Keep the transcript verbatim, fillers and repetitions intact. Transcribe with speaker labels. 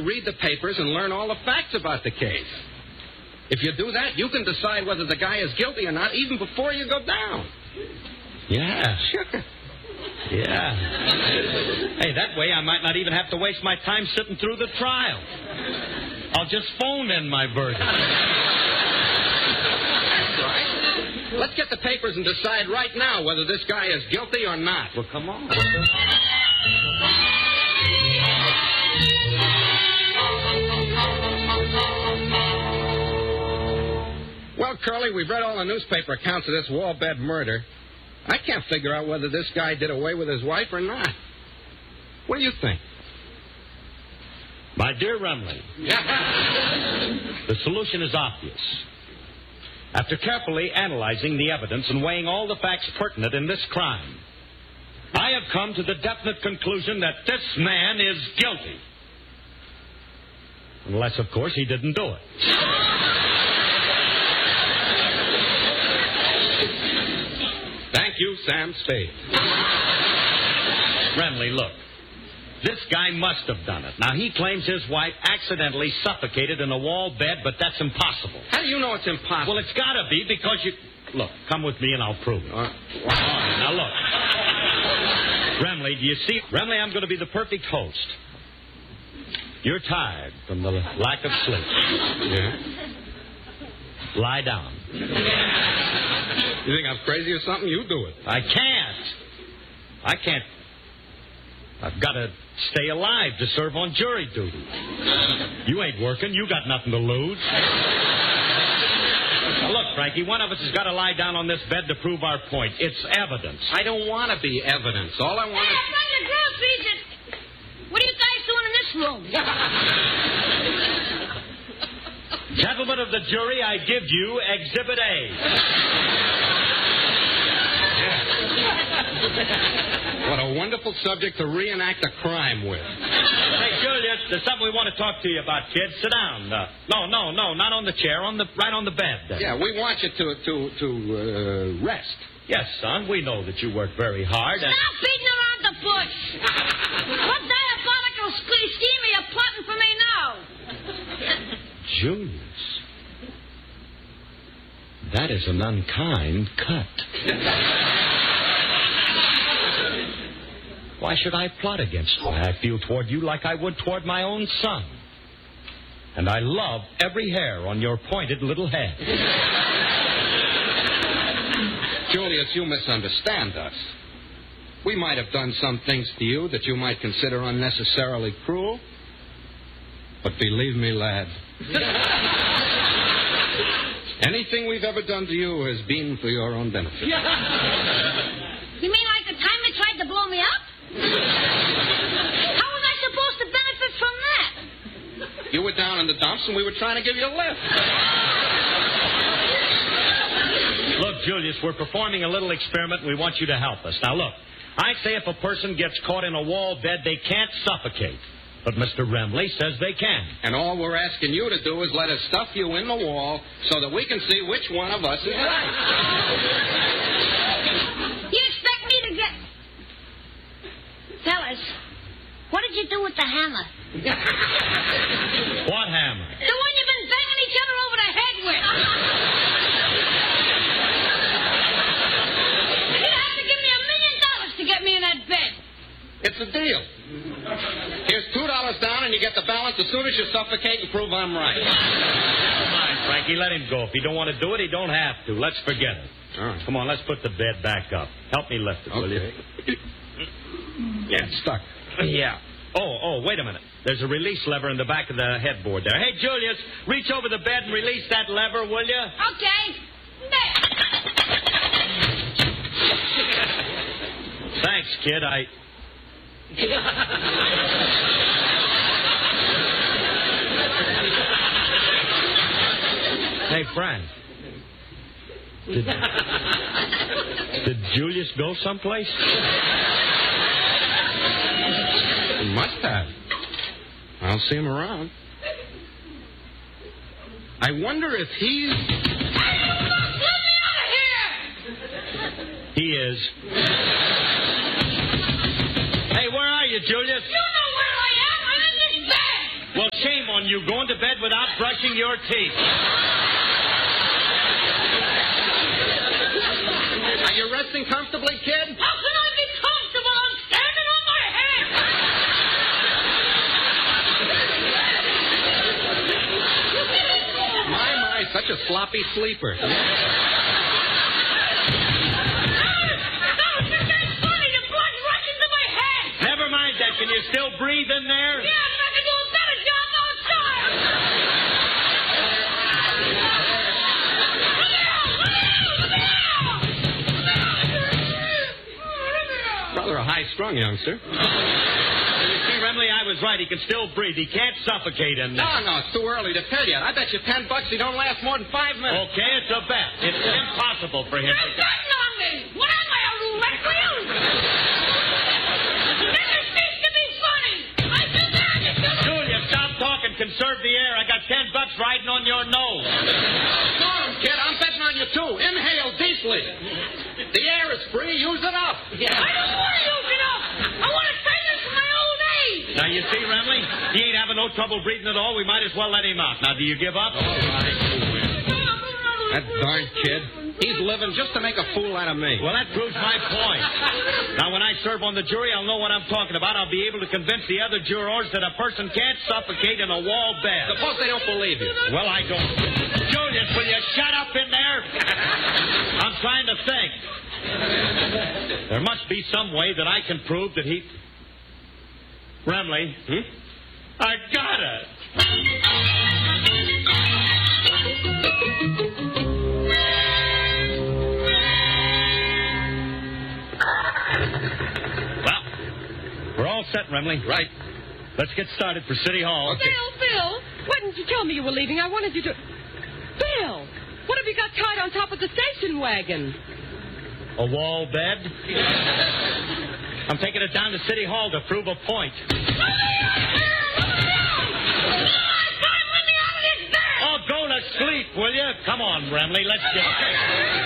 Speaker 1: read the papers and learn all the facts about the case. If you do that, you can decide whether the guy is guilty or not even before you go down.
Speaker 2: Yeah.
Speaker 1: Sure.
Speaker 2: Yeah. Hey, that way I might not even have to waste my time sitting through the trial. I'll just phone in my verdict.
Speaker 1: That's right. Let's get the papers and decide right now whether this guy is guilty or not.
Speaker 2: Well, come on.
Speaker 1: Well, Curly, we've read all the newspaper accounts of this wall bed murder. I can't figure out whether this guy did away with his wife or not. What do you think?
Speaker 2: My dear Remley, the solution is obvious. After carefully analyzing the evidence and weighing all the facts pertinent in this crime, I have come to the definite conclusion that this man is guilty. Unless, of course, he didn't do it.
Speaker 1: Thank you, Sam Spade.
Speaker 2: Remley, look. This guy must have done it. Now, he claims his wife accidentally suffocated in a wall bed, but that's impossible.
Speaker 1: How do you know it's impossible?
Speaker 2: Well, it's got to be because you... Look, come with me and I'll prove it.
Speaker 1: Uh,
Speaker 2: All right, now, look. Remley, do you see? Remley, I'm going to be the perfect host. You're tired from the lack of sleep.
Speaker 1: Yeah?
Speaker 2: Lie down.
Speaker 1: You think I'm crazy or something? You do it.
Speaker 2: I can't. I can't. I've got to stay alive to serve on jury duty. You ain't working. You got nothing to lose. Now, look, Frankie, one of us has got to lie down on this bed to prove our point. It's evidence.
Speaker 1: I don't want to be evidence. All I want
Speaker 3: Hey,
Speaker 1: is...
Speaker 3: I found your groceries. And... What are you guys doing in this room?
Speaker 2: Gentlemen of the jury, I give you Exhibit A.
Speaker 1: What a wonderful subject to reenact a crime with.
Speaker 2: Hey, Julius, there's something we want to talk to you about, kid. Sit down. Uh, no, no, no, not on the chair. On the right on the bed. Uh,
Speaker 1: Yeah, we want you to to to uh, rest.
Speaker 2: Yes, son. We know that you work very hard. And...
Speaker 3: Stop beating around the bush. What diabolical scheme are you plotting for me now?
Speaker 2: Julius, that is an unkind cut. Why should I plot against you? I feel toward you like I would toward my own son. And I love every hair on your pointed little head.
Speaker 1: Julius, you misunderstand us. We might have done some things to you that you might consider unnecessarily cruel. But believe me, lad, anything we've ever done to you has been for your own benefit.
Speaker 3: You mean like the time you tried to blow me up? How was I supposed to benefit from that?
Speaker 1: You were down in the dumps and we were trying to give you a lift.
Speaker 2: Look, Julius, we're performing a little experiment and we want you to help us. Now, look, I say if a person gets caught in a wall bed, they can't suffocate. But Mister Remley says they can.
Speaker 1: And all we're asking you to do is let us stuff you in the wall so that we can see which one of us is right.
Speaker 3: You expect me to get... Fellas, what did you do with the hammer?
Speaker 2: What hammer?
Speaker 3: The one you've been banging each other over the head with. You'd have to give me a million dollars to get me in that bed.
Speaker 1: It's a deal. Here's two dollars down and you get the balance as soon as you suffocate and prove I'm right.
Speaker 2: Never mind, Frankie. Let him go. If he don't want to do it, he don't have to. Let's forget it.
Speaker 1: All right.
Speaker 2: Come on, let's put the bed back up. Help me lift it, will you?
Speaker 1: Okay. Yeah, it's stuck.
Speaker 2: Yeah. Oh, oh, wait a minute. There's a release lever in the back of the headboard there. Hey, Julius, reach over the bed and release that lever, will you?
Speaker 3: Okay. There.
Speaker 2: Thanks, kid. I... Hey, Frank. Did, did Julius go someplace?
Speaker 1: He must have. I don't see him around. I wonder if he's...
Speaker 3: Let me out of here!
Speaker 2: He is. Hey, where are you, Julius?
Speaker 3: You know where I am. I'm in this bed.
Speaker 2: Well, on you going to bed without brushing your teeth.
Speaker 1: Are you resting comfortably, kid?
Speaker 3: How can I be comfortable? I'm standing on my head.
Speaker 1: My, my, such a sloppy sleeper.
Speaker 3: No, it's just that funny. The blood's rushing to my head.
Speaker 2: Never mind that. Can you still breathe in there?
Speaker 3: Yeah, but I can do a better job outside.
Speaker 1: Rather a high-strung youngster.
Speaker 2: You see, Remley, I was right. He can still breathe. He can't suffocate in there.
Speaker 1: No, no, it's too early to tell yet. I bet you ten bucks he don't last more than five minutes.
Speaker 2: Okay, it's a bet. It's impossible for him
Speaker 3: You're
Speaker 2: to...
Speaker 3: betting on me. What am I, a roulette wheel? Never cease to be funny. I said that. You should have...
Speaker 2: Julia, stop talking. Conserve the air. I got ten bucks riding on your nose.
Speaker 1: Storm, kid, I'm betting on you, too. Inhale deeply. The air is free. Use it up.
Speaker 3: I don't want to use it up. I want to save this for my old age.
Speaker 2: Now, you see, Remley, he ain't having no trouble breathing at all. We might as well let him out. Now, do you give up?
Speaker 1: All right. That darn kid. He's living just to make a fool out of me.
Speaker 2: Well, that proves my point. Now, when I serve on the jury, I'll know what I'm talking about. I'll be able to convince the other jurors that a person can't suffocate in a wall bed.
Speaker 1: Suppose they don't believe you.
Speaker 2: Well, I don't. Julius, will you shut up in there? I'm trying to think. There must be some way that I can prove that he... Remley,
Speaker 1: Hmm?
Speaker 2: I got it. Well, we're all set, Remley.
Speaker 1: Right.
Speaker 2: Let's get started for City Hall.
Speaker 1: Okay.
Speaker 4: Bill, Bill, why didn't you tell me you were leaving? I wanted you to... Bill, what have you got tied on top of the station wagon?
Speaker 2: A wall bed? I'm taking it down to City Hall to prove a point. Oh, go to sleep, will you? Come on, Remley, let's get...